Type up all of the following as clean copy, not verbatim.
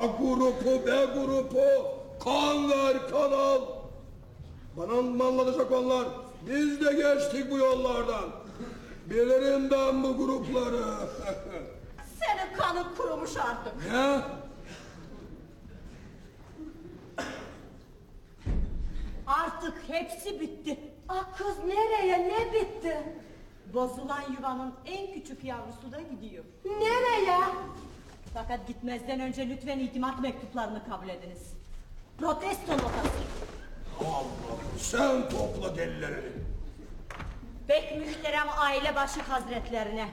grubu, B grubu, kan ver, kan al. Bana manlanacak onlar. Biz de geçtik bu yollardan. Bilirim ben bu grupları. Senin kanın kurumuş artık. Ne? Artık hepsi bitti. Ah kız nereye, ne bitti? Bozulan yuvanın en küçük yavrusu da gidiyor. Nereye? Fakat gitmezden önce lütfen itimat mektuplarını kabul ediniz. Protesto notası. Allah'ım sen topla delilerini. Pek mühterem ailebaşı hazretlerine.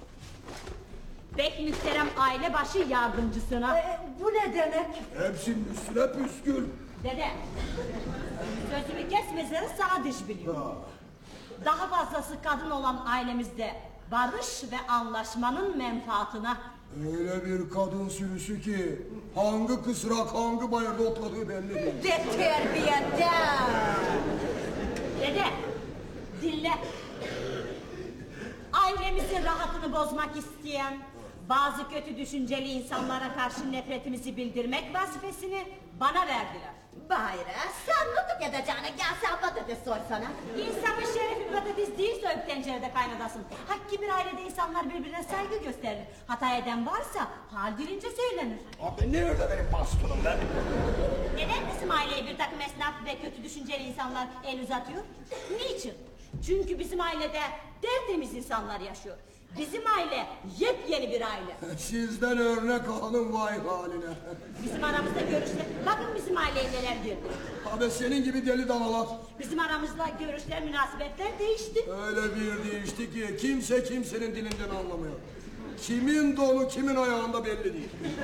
Pek mühterem ailebaşı yardımcısına. Bu ne demek? Hepsinin üstüne püskül. Dede, sözümü kesmeseniz sana diş biliyor. Daha fazlası kadın olan ailemizde barış ve anlaşmanın menfaatına. Öyle bir kadın sürüsü ki hangi kısrak hangi bayırda otladığı belli değil. De terbiyede. Dede, dinle. Ailemizin rahatını bozmak isteyen bazı kötü düşünceli insanlara karşı nefretimizi bildirmek vazifesini bana verdiler. Bayra, sen nutuk edeceğine gelse patates soysana. İnsanın şerefi patates değil soyup tencerede kaynadasın. Hakki bir ailede insanlar birbirine saygı gösterir. Hata eden varsa hal dilince söylenir. Abi nerede benim bastonum ben? Neden bizim aileye bir takım esnaf ve kötü düşünceli insanlar el uzatıyor? Niçin? Çünkü bizim ailede tertemiz insanlar yaşıyor. Bizim aile yepyeni bir aile. Sizden örnek alın vay haline. Bizim aramızda görüşler, bakın bizim aileye neler girdi. Abi senin gibi deli danalar. Bizim aramızda görüşler, münasebetler değişti. Öyle bir değişti ki kimse kimsenin dilinden anlamıyor. Kimin donu kimin ayağında belli değil.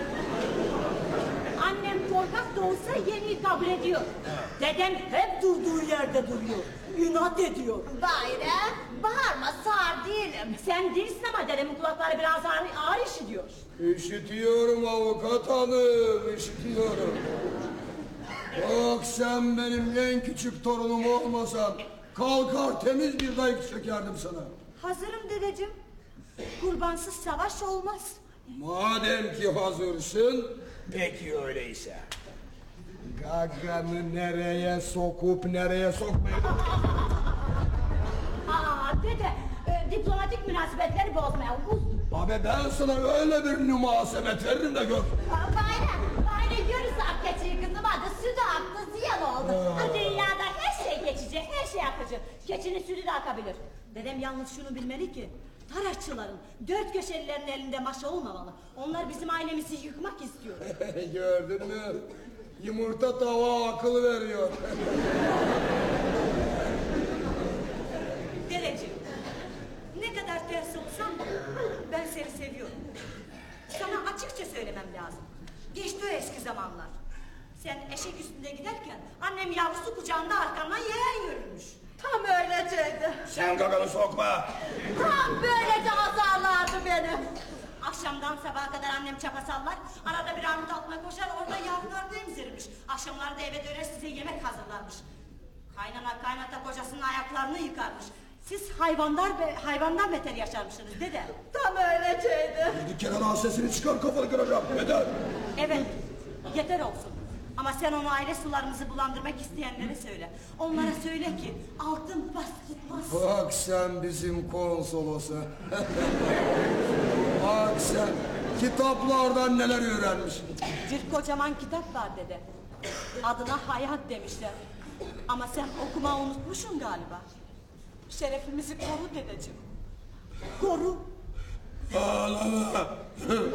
Annem korkak da olsa yeniyi kabul ediyor. Dedem hep durduğu yerde duruyor. İnat ediyor. Bayra, bağırma sağır değilim. Sen değilsin ama dedemin kulakları biraz ağır işitiyor. İşitiyorum avukat hanım, işitiyorum. Bak sen benim en küçük torunum olmasan kalkar temiz bir dayık sökerdim sana. Hazırım dedeciğim. Kurbansız savaş olmaz. Madem ki hazırsın, peki öyleyse. Gaganı nereye sokup nereye sokmayı... Dede, diplomatik münasebetleri bozmaya uzdur. Abi ben sana öyle bir münasebet veririm de gör. Bayra görürsen keçiyi kızım adı sütü aktı ziyan oldu. Dünyada her şey geçici, her şey akıcı. Keçinin sütü de akabilir. Dedem yalnız şunu bilmeli ki, Taraççıların, dört köşelilerin elinde maşa olmamalı. Onlar bizim ailemizi yıkmak istiyor. Gördün mü? Yumurta tava akıl veriyor. Dedeciğim, ne kadar ters olsam da ben seni seviyorum. Sana açıkça söylemem lazım. Geçti o eski zamanlar. Sen eşek üstünde giderken annem yavrusu kucağında arkandan yeğen yürümüş. Tam öyleydi. Sen gaganı sokma. Tam böylece azarlardı beni. Akşamdan sabaha kadar annem çapa sallar, arada bir armut altına koşar, orada yavrular da emzirmiş. Akşamları da eve döner size yemek hazırlarmış. Kaynana kaynata kocasının ayaklarını yıkarmış. Siz hayvandan beter yaşarmışsınız dede. Tam öyleydi. Bir kere daha sesini çıkar kafanı kıracağım. Neden? Evet, yeter olsun. Ama sen onu aile sularımızı bulandırmak isteyenlere söyle. Onlara söyle ki altın bas gitmez. Bak sen bizim konsolosa. Bak sen kitaplardan neler öğrenmiş. Bir kocaman kitap var dede. Adına hayat demişler. Ama sen okumayı unutmuşsun galiba. Şerefimizi koru dedeciğim. Koru. Ağlama.